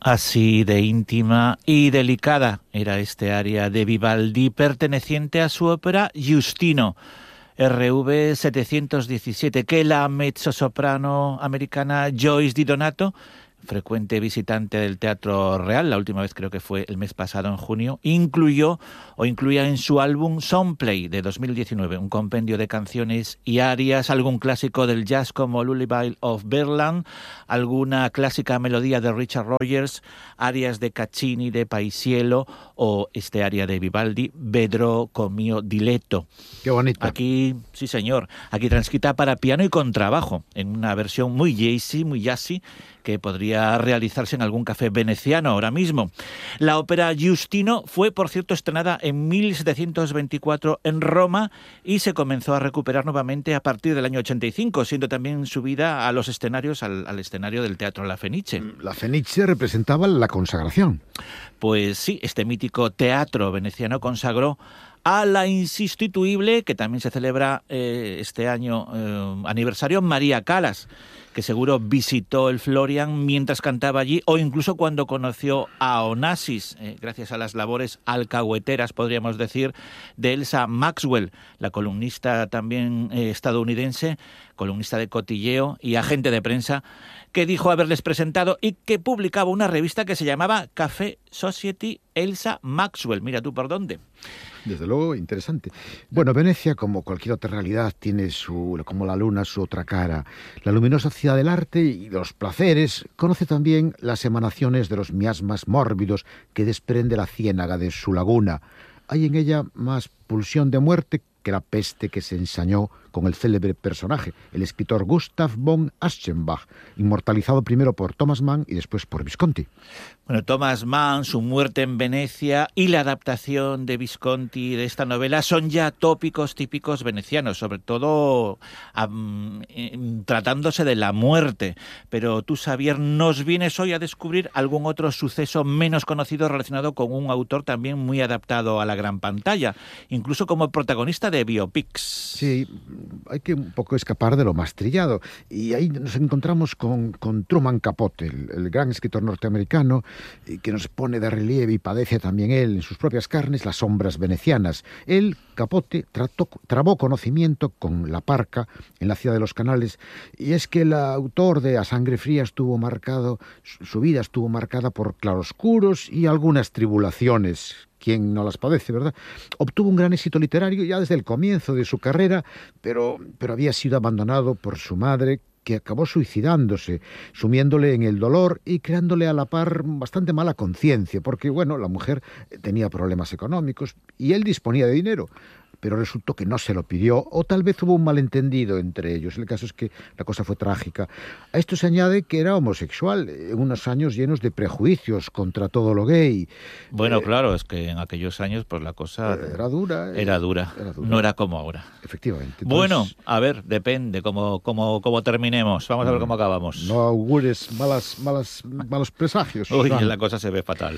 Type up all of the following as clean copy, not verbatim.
Así de íntima y delicada era este aria de Vivaldi perteneciente a su ópera Giustino, RV 717, que la mezzosoprano americana Joyce Di Donato, frecuente visitante del Teatro Real, la última vez creo que fue el mes pasado en junio, incluía en su álbum Songplay de 2019, un compendio de canciones y arias, algún clásico del jazz como Lullaby of Birdland, alguna clásica melodía de Richard Rogers, arias de Caccini, de Paisiello o este aria de Vivaldi, Vedrò con mio diletto. Qué bonito. Aquí, sí señor, aquí transcrita para piano y contrabajo, en una versión muy jazzy, que podría realizarse en algún café veneciano ahora mismo. La ópera Giustino fue, por cierto, estrenada en 1724 en Roma y se comenzó a recuperar nuevamente a partir del año 85, siendo también subida a los escenarios, al escenario del Teatro La Fenice. La Fenice representaba la consagración. Pues sí, este mítico teatro veneciano consagró a la insustituible, que también se celebra este año aniversario, María Callas, que seguro visitó el Florian mientras cantaba allí, o incluso cuando conoció a Onassis, gracias a las labores alcahueteras, podríamos decir, de Elsa Maxwell, la columnista también estadounidense, columnista de cotilleo y agente de prensa, que dijo haberles presentado y que publicaba una revista que se llamaba Café Society Elsa Maxwell. Mira tú por dónde. Desde luego, interesante. Bueno, Venecia, como cualquier otra realidad, tiene como la luna, su otra cara. La luminosa ciudad del arte y los placeres conoce también las emanaciones de los miasmas mórbidos que desprende la ciénaga de su laguna. Hay en ella más pulsión de muerte que la peste que se ensañó con el célebre personaje, el escritor Gustav von Aschenbach, inmortalizado primero por Thomas Mann y después por Visconti. Bueno, Thomas Mann, su muerte en Venecia y la adaptación de Visconti de esta novela son ya tópicos típicos venecianos, sobre todo tratándose de la muerte. Pero tú, Xavier, nos vienes hoy a descubrir algún otro suceso menos conocido relacionado con un autor también muy adaptado a la gran pantalla, incluso como protagonista de biopics. Sí, hay que un poco escapar de lo más trillado. Y ahí nos encontramos con Truman Capote, el gran escritor norteamericano, que nos pone de relieve y padece también él en sus propias carnes las sombras venecianas. Él, Capote, trabó conocimiento con la Parca en la ciudad de los Canales, y es que el autor de A Sangre Fría su vida estuvo marcada por claroscuros y algunas tribulaciones. ¿Quién no las padece, verdad? Obtuvo un gran éxito literario ya desde el comienzo de su carrera, pero había sido abandonado por su madre, que acabó suicidándose, sumiéndole en el dolor y creándole a la par bastante mala conciencia, porque, bueno, la mujer tenía problemas económicos y él disponía de dinero, pero resultó que no se lo pidió, o tal vez hubo un malentendido entre ellos. El caso es que la cosa fue trágica. A esto se añade que era homosexual, en unos años llenos de prejuicios contra todo lo gay. Bueno, claro, es que en aquellos años pues la cosa era dura. Era dura, no era como ahora. Efectivamente. Entonces, bueno, a ver, depende cómo terminemos. Vamos a ver cómo acabamos. No augures malos presagios. Uy, la cosa se ve fatal.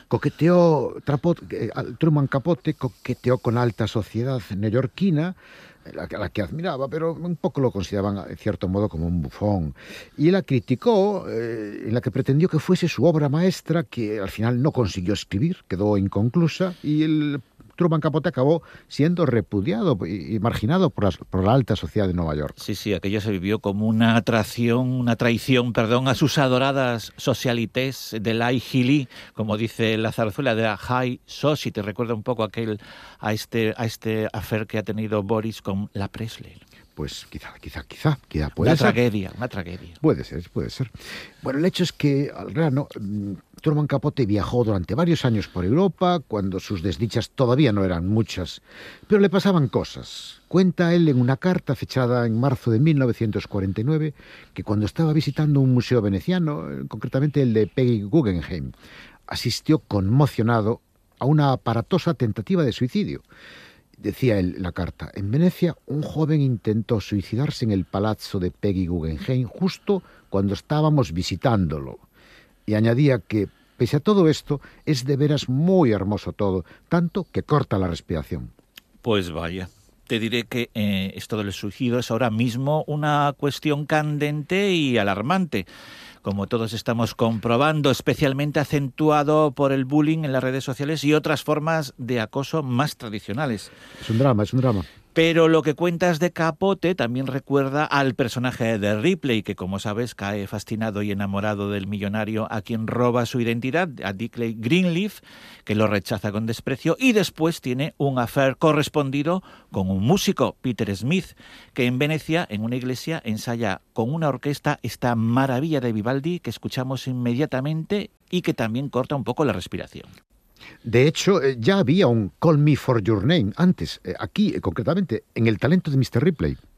Truman Capote coqueteó con alta sociedad neoyorquina, a la que admiraba, pero un poco lo consideraban, en cierto modo, como un bufón. Y la criticó, en la que pretendió que fuese su obra maestra, que al final no consiguió escribir, quedó inconclusa, y el Truman Capote acabó siendo repudiado y marginado por la alta sociedad de Nueva York. Sí, aquello se vivió como una traición a sus adoradas socialités de la High, como dice la zarzuela de la High Society. Recuerda un poco a este affair que ha tenido Boris con la Presley. Pues quizá puede ser. Una tragedia. Puede ser. Bueno, el hecho es que, al grano, Truman Capote viajó durante varios años por Europa, cuando sus desdichas todavía no eran muchas, pero le pasaban cosas. Cuenta él en una carta fechada en marzo de 1949, que cuando estaba visitando un museo veneciano, concretamente el de Peggy Guggenheim, asistió conmocionado a una aparatosa tentativa de suicidio. Decía él en la carta: en Venecia un joven intentó suicidarse en el palazzo de Peggy Guggenheim justo cuando estábamos visitándolo. Y añadía que, pese a todo esto, es de veras muy hermoso todo, tanto que corta la respiración. Pues vaya. Te diré que esto del suicidio es ahora mismo una cuestión candente y alarmante. como todos estamos comprobando, especialmente acentuado por el bullying en las redes sociales y otras formas de acoso más tradicionales. Es un drama, es un drama. Pero lo que cuentas de Capote también recuerda al personaje de Ripley, que como sabes cae fascinado y enamorado del millonario a quien roba su identidad, a Dickley Greenleaf, que lo rechaza con desprecio, y después tiene un affair correspondido con un músico, Peter Smith, que en Venecia, en una iglesia, ensaya con una orquesta esta maravilla de Vivaldi que escuchamos inmediatamente y que también corta un poco la respiración. De hecho, ya había un Call Me For Your Name antes, aquí concretamente, en El talento de Mr. Ripley.